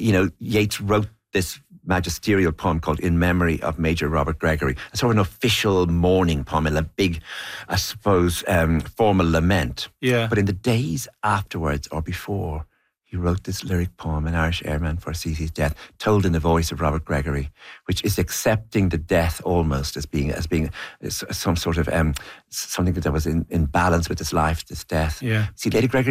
Yeats wrote this magisterial poem called In Memory of Major Robert Gregory, a sort of an official mourning poem, a big, I suppose, formal lament. Yeah. But in the days afterwards or before, he wrote this lyric poem, An Irish Airman for Cece's Death, told in the voice of Robert Gregory, which is accepting the death almost as being some sort of something that was in balance with his life, this death. Yeah. See, Lady Gregory